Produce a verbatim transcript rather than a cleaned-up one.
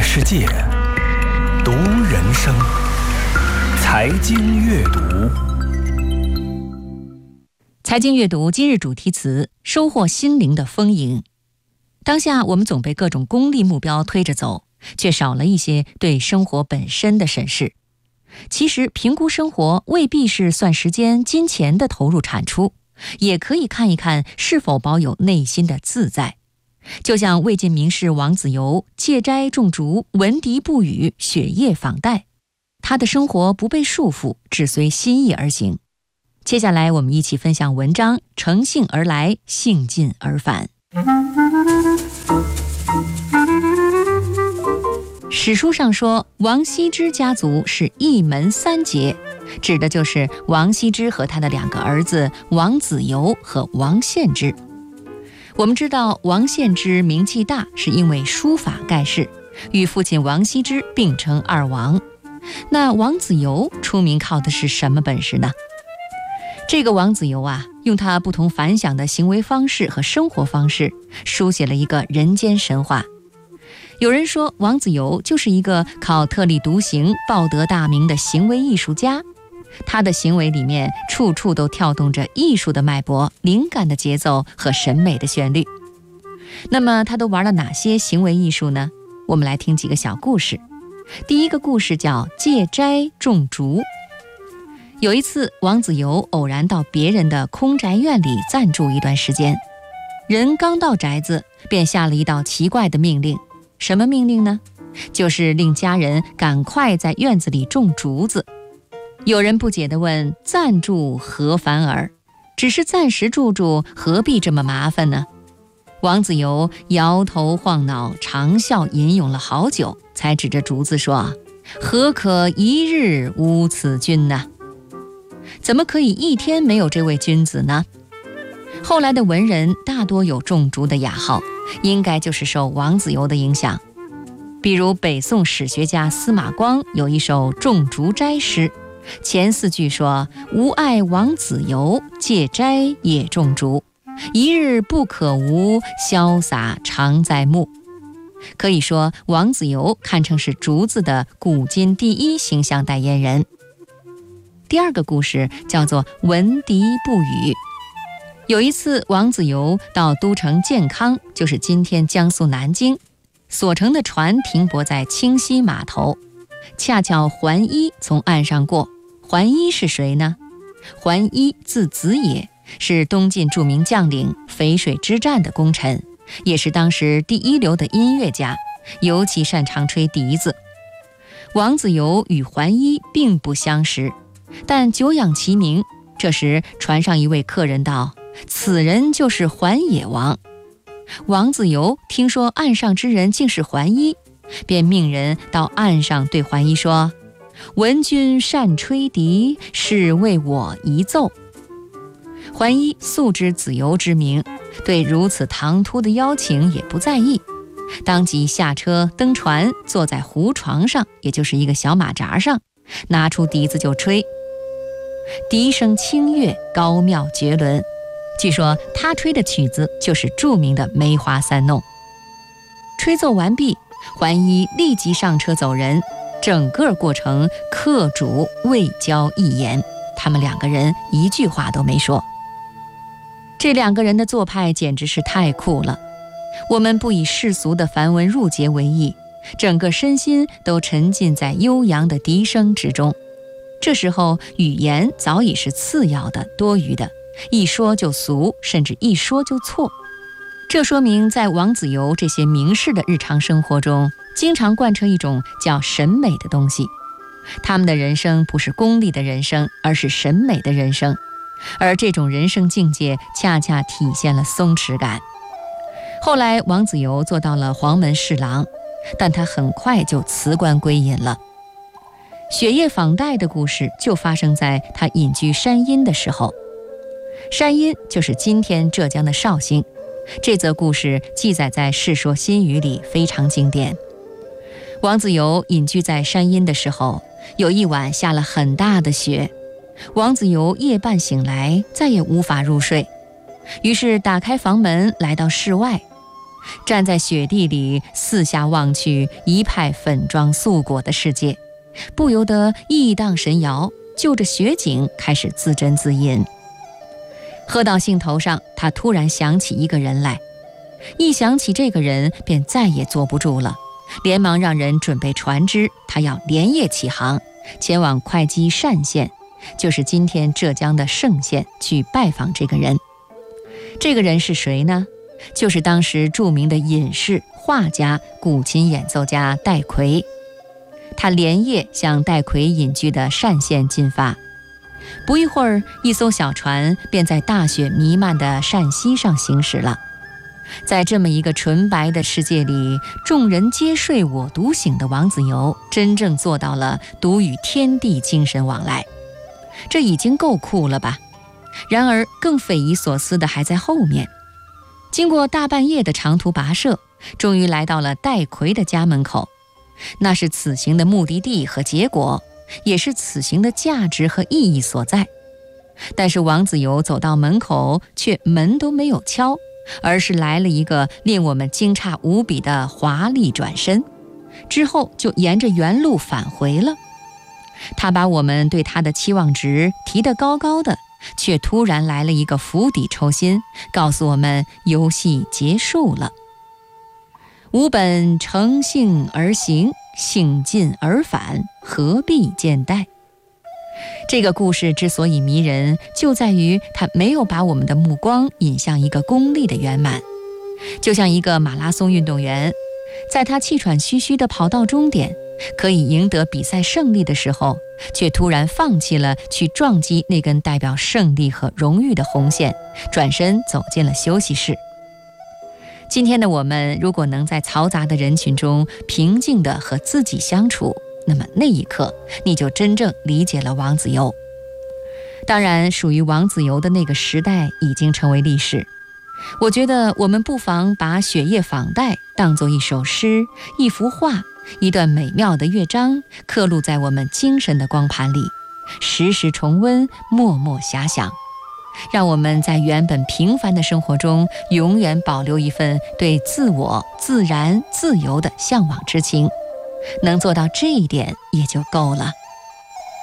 世界，读人生。财经阅读， 财经阅读今日主题词：收获心灵的丰盈。当下我们总被各种功利目标推着走，却少了一些对生活本身的审视。其实评估生活未必是算时间、金钱的投入产出，也可以看一看是否保有内心的自在。就像魏晋名士王子猷戒斋种竹，闻笛不语，雪夜访戴，他的生活不被束缚，只随心意而行。接下来我们一起分享文章：乘兴而来，兴尽而返。史书上说，王羲之家族是一门三杰，指的就是王羲之和他的两个儿子王子猷和王献之。我们知道王献之名气大，是因为书法盖世，与父亲王羲之并称二王。那王子猷出名靠的是什么本事呢？这个王子猷啊，用他不同凡响的行为方式和生活方式，书写了一个人间神话。有人说，王子猷就是一个靠特立独行抱得大名的行为艺术家，他的行为里面处处都跳动着艺术的脉搏、灵感的节奏和审美的旋律。那么他都玩了哪些行为艺术呢？我们来听几个小故事。第一个故事叫戒斋种竹。有一次，王子猷偶然到别人的空宅院里暂住一段时间，人刚到宅子，便下了一道奇怪的命令。什么命令呢？就是令家人赶快在院子里种竹子。有人不解地问：暂住何烦耳？只是暂时住住，何必这么麻烦呢？王子猷摇头晃脑，长啸吟咏了好久，才指着竹子说：何可一日无此君呢？怎么可以一天没有这位君子呢？后来的文人大多有种竹的雅号，应该就是受王子猷的影响。比如北宋史学家司马光有一首种竹斋诗，前四句说：吾爱王子猷，戒斋也种竹，一日不可无，潇洒常在目。可以说王子猷堪称是竹子的古今第一形象代言人。第二个故事叫做闻笛不语。有一次，王子猷到都城建康，就是今天江苏南京，所乘的船停泊在清溪码头，恰巧桓伊从岸上过。桓伊是谁呢？桓伊字子野，是东晋著名将领，淝水之战的功臣，也是当时第一流的音乐家，尤其擅长吹笛子。王子猷与桓伊并不相识，但久仰其名。这时船上一位客人道：此人就是桓野王。王子猷听说岸上之人竟是桓伊，便命人到岸上对桓伊说：闻君善吹笛，是为我一奏。桓伊素知子猷之名，对如此唐突的邀请也不在意，当即下车登船，坐在湖床上，也就是一个小马扎上，拿出笛子就吹。笛声清越，高妙绝伦。据说他吹的曲子就是著名的《梅花三弄》。吹奏完毕，桓伊立即上车走人，整个过程客主未交一言，他们两个人一句话都没说。这两个人的做派简直是太酷了。我们不以世俗的繁文缛节为意，整个身心都沉浸在悠扬的笛声之中。这时候语言早已是次要的、多余的，一说就俗，甚至一说就错。这说明在王子猷这些名士的日常生活中，经常贯彻一种叫审美的东西。他们的人生不是功利的人生，而是审美的人生，而这种人生境界恰恰体现了松弛感。后来王子猷做到了黄门侍郎，但他很快就辞官归隐了。雪夜访戴的故事就发生在他隐居山阴的时候。山阴就是今天浙江的绍兴，这则故事记载在《世说新语》里，非常经典。王子猷隐居在山阴的时候，有一晚下了很大的雪，王子猷夜半醒来，再也无法入睡，于是打开房门来到室外。 站在雪地里四下望去，一派粉妆素裹的世界，不由得意荡神摇，就着雪景开始自斟自饮。喝到兴头上，他突然想起一个人来，一想起这个人，便再也坐不住了，连忙让人准备船只，他要连夜起航，前往会稽单县，就是今天浙江的嵊县，去拜访这个人。这个人是谁呢？就是当时著名的隐士、画家、古琴演奏家戴逵。他连夜向戴逵隐居的单县进发。不一会儿，一艘小船便在大雪弥漫的单溪上行驶了。在这么一个纯白的世界里，众人皆睡我独醒的王子猷，真正做到了独与天地精神往来。这已经够酷了吧？然而更匪夷所思的还在后面。经过大半夜的长途跋涉，终于来到了戴逵的家门口。那是此行的目的地和结果，也是此行的价值和意义所在。但是王子猷走到门口，却门都没有敲，而是来了一个令我们惊诧无比的华丽转身，之后就沿着原路返回了。他把我们对他的期望值提得高高的，却突然来了一个釜底抽薪，告诉我们游戏结束了。吾本乘兴而行，兴尽而返，何必见待？这个故事之所以迷人，就在于它没有把我们的目光引向一个功利的圆满。就像一个马拉松运动员，在他气喘吁吁地跑到终点，可以赢得比赛胜利的时候，却突然放弃了去撞击那根代表胜利和荣誉的红线，转身走进了休息室。今天的我们，如果能在嘈杂的人群中平静地和自己相处，那么那一刻你就真正理解了王子猷。当然，属于王子猷的那个时代已经成为历史。我觉得我们不妨把雪夜访戴当作一首诗、一幅画、一段美妙的乐章，刻录在我们精神的光盘里，时时重温，默默遐想，让我们在原本平凡的生活中永远保留一份对自我、自然、自由的向往之情。能做到这一点也就够了。